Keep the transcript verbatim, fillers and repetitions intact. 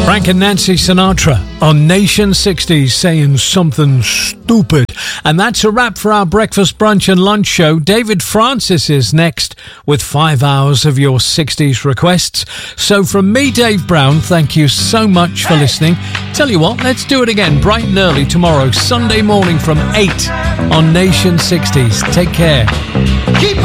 Frank and Nancy Sinatra on Nation sixties saying something stupid. And that's a wrap for our breakfast, brunch and lunch show. David Francis is next with five hours of your sixties requests. So from me, Dave Brown, thank you so much for listening. Tell you what, let's do it again bright and early tomorrow, Sunday morning from eight on Nation sixties. Take care. Keep